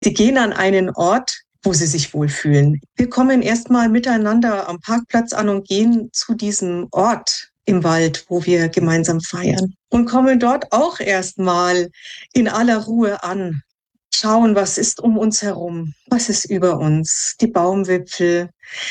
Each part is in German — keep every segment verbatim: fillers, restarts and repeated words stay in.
Sie gehen an einen Ort, wo sie sich wohlfühlen. Wir kommen erstmal miteinander am Parkplatz an und gehen zu diesem Ort im Wald, wo wir gemeinsam feiern. Und kommen dort auch erstmal in aller Ruhe an. Schauen, was ist um uns herum, was ist über uns, die Baumwipfel,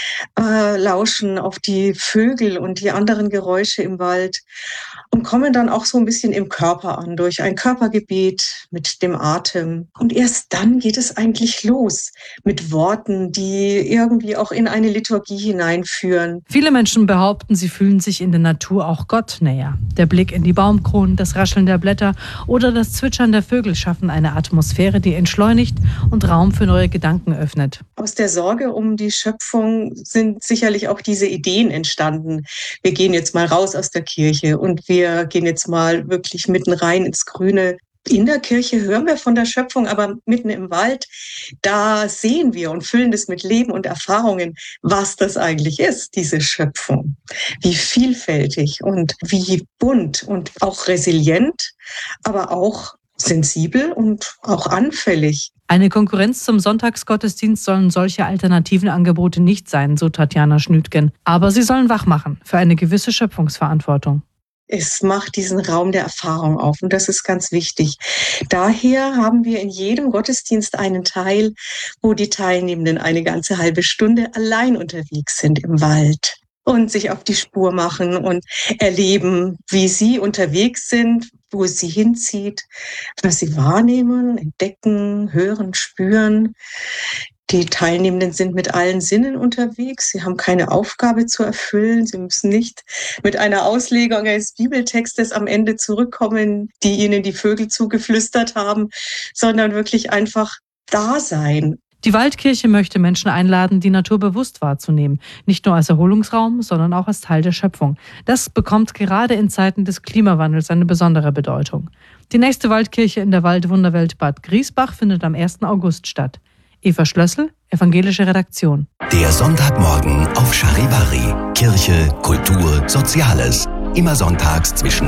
äh, lauschen auf die Vögel und die anderen Geräusche im Wald und kommen dann auch so ein bisschen im Körper an, durch ein Körpergebet mit dem Atem. Und erst dann geht es eigentlich los mit Worten, die irgendwie auch in eine Liturgie hineinführen. Viele Menschen behaupten, sie fühlen sich in der Natur auch Gott näher. Der Blick in die Baumkronen, das Rascheln der Blätter oder das Zwitschern der Vögel schaffen eine Atmosphäre, die entschleunigt und Raum für neue Gedanken öffnet. Aus der Sorge um die Schöpfung sind sicherlich auch diese Ideen entstanden. Wir gehen jetzt mal raus aus der Kirche und wir gehen jetzt mal wirklich mitten rein ins Grüne. In der Kirche hören wir von der Schöpfung, aber mitten im Wald, da sehen wir und füllen das mit Leben und Erfahrungen, was das eigentlich ist, diese Schöpfung. Wie vielfältig und wie bunt und auch resilient, aber auch sensibel und auch anfällig. Eine Konkurrenz zum Sonntagsgottesdienst sollen solche alternativen Angebote nicht sein, so Tatjana Schnütgen. Aber sie sollen wachmachen für eine gewisse Schöpfungsverantwortung. Es macht diesen Raum der Erfahrung auf und das ist ganz wichtig. Daher haben wir in jedem Gottesdienst einen Teil, wo die Teilnehmenden eine ganze halbe Stunde allein unterwegs sind im Wald und sich auf die Spur machen und erleben, wie sie unterwegs sind, wo es sie hinzieht, was sie wahrnehmen, entdecken, hören, spüren. Die Teilnehmenden sind mit allen Sinnen unterwegs. Sie haben keine Aufgabe zu erfüllen. Sie müssen nicht mit einer Auslegung eines Bibeltextes am Ende zurückkommen, die ihnen die Vögel zugeflüstert haben, sondern wirklich einfach da sein. Die Waldkirche möchte Menschen einladen, die Natur bewusst wahrzunehmen. Nicht nur als Erholungsraum, sondern auch als Teil der Schöpfung. Das bekommt gerade in Zeiten des Klimawandels eine besondere Bedeutung. Die nächste Waldkirche in der Waldwunderwelt Bad Griesbach findet am ersten August statt. Eva Schlössel, evangelische Redaktion. Der Sonntagmorgen auf Charivari. Kirche, Kultur, Soziales. Immer sonntags zwischen